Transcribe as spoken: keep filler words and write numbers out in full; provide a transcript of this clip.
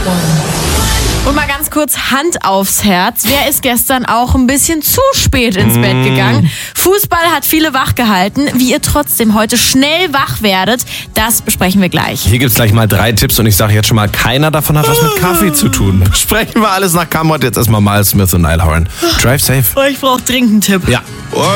Und mal ganz kurz Hand aufs Herz. Wer ist gestern auch ein bisschen zu spät ins Mm. Bett gegangen? Fußball hat viele wach gehalten. Wie ihr trotzdem heute schnell wach werdet, das besprechen wir gleich. Hier gibt's gleich mal drei Tipps und ich sage jetzt schon mal, keiner davon hat was mit Kaffee zu tun. Besprechen wir alles nach Kamot. Jetzt erstmal Miles Smith und Niall Horan. Drive safe. Oh, ich brauche dringend einen Tipp. Ja.